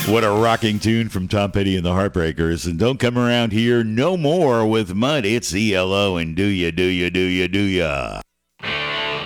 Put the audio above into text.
What a rocking tune from Tom Petty and the Heartbreakers. And don't come around here no more with mud. It's ELO and do ya, do ya, do ya, do ya.